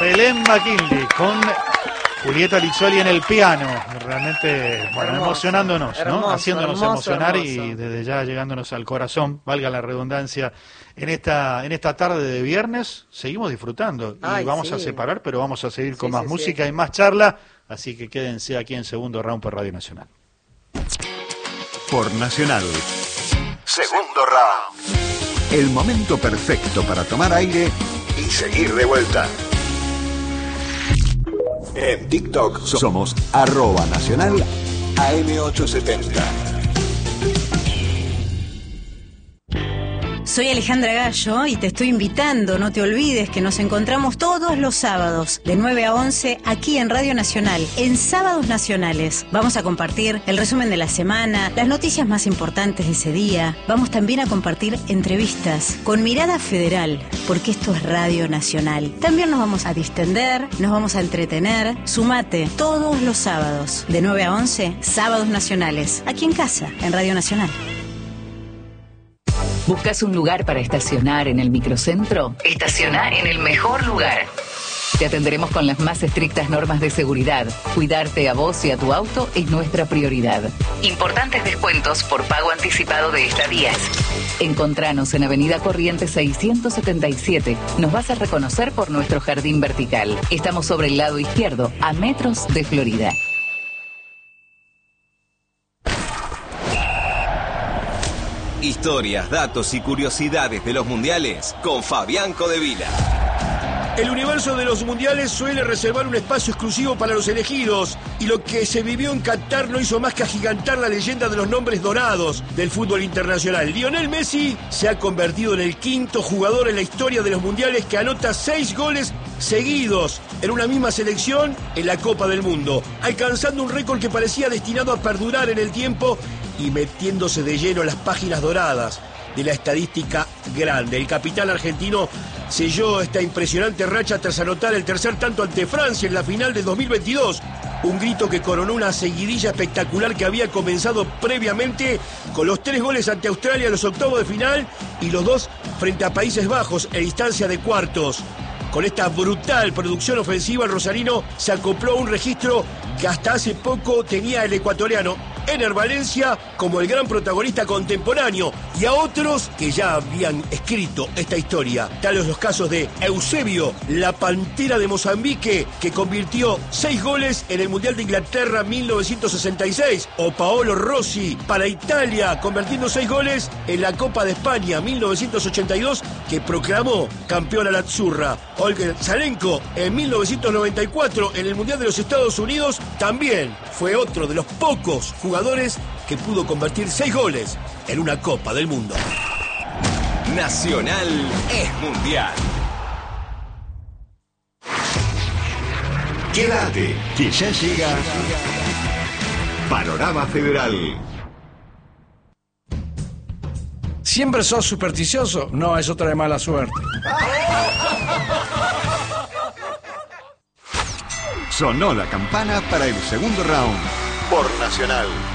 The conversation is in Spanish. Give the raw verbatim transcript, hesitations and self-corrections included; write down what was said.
Belén McKinley con Julieta Lizoli en el piano, realmente, bueno, hermoso, emocionándonos, hermoso, ¿no? Haciéndonos hermoso, emocionar hermoso. Y desde ya llegándonos al corazón, valga la redundancia, en esta en esta tarde de viernes. Seguimos disfrutando y Ay, vamos sí. a separar, pero vamos a seguir con sí, más sí, música sí. y más charla, así que quédense aquí en Segundo Round por Radio Nacional. Por Nacional. Segundo Round. El momento perfecto para tomar aire y seguir de vuelta. En TikTok somos arroba nacional A M ochocientos setenta. Soy Alejandra Gallo y te estoy invitando, no te olvides que nos encontramos todos los sábados de nueve a once aquí en Radio Nacional, en Sábados Nacionales. Vamos a compartir el resumen de la semana, las noticias más importantes de ese día. Vamos también a compartir entrevistas con mirada federal, porque esto es Radio Nacional. También nos vamos a distender, nos vamos a entretener. Sumate todos los sábados de nueve a once, Sábados Nacionales, aquí en casa, en Radio Nacional. ¿Buscas un lugar para estacionar en el microcentro? Estaciona en el mejor lugar. Te atenderemos con las más estrictas normas de seguridad. Cuidarte a vos y a tu auto es nuestra prioridad. Importantes descuentos por pago anticipado de estadías. Encontranos en Avenida Corrientes seiscientos setenta y siete. Nos vas a reconocer por nuestro jardín vertical. Estamos sobre el lado izquierdo, a metros de Florida. Historias, datos y curiosidades de los mundiales con Fabián Codevila. El universo de los mundiales suele reservar un espacio exclusivo para los elegidos, y lo que se vivió en Qatar no hizo más que agigantar la leyenda de los nombres dorados del fútbol internacional. Lionel Messi se ha convertido en el quinto jugador en la historia de los mundiales que anota seis goles seguidos en una misma selección en la Copa del Mundo, alcanzando un récord que parecía destinado a perdurar en el tiempo y metiéndose de lleno en las páginas doradas de la estadística grande. El capitán argentino selló esta impresionante racha tras anotar el tercer tanto ante Francia en la final de dos mil veintidós. Un grito que coronó una seguidilla espectacular que había comenzado previamente con los tres goles ante Australia en los octavos de final y los dos frente a Países Bajos en instancia de cuartos. Con esta brutal producción ofensiva, el rosarino se acopló a un registro que hasta hace poco tenía el ecuatoriano Ener Valencia como el gran protagonista contemporáneo, y a otros que ya habían escrito esta historia, tales los casos de Eusebio, la Pantera de Mozambique, que convirtió seis goles en el Mundial de Inglaterra mil novecientos sesenta y seis, o Paolo Rossi para Italia, convirtiendo seis goles en la Copa de España mil novecientos ochenta y dos, que proclamó campeón a la Azzurra. Olger Salenko en mil novecientos noventa y cuatro en el Mundial de los Estados Unidos también fue otro de los pocos jugadores que pudo convertir seis goles en una Copa del Mundo. Nacional es mundial. Quédate, que ya llega Panorama Federal. ¿Siempre sos supersticioso? No, eso trae mala suerte. Sonó la campana para el segundo round por Nacional.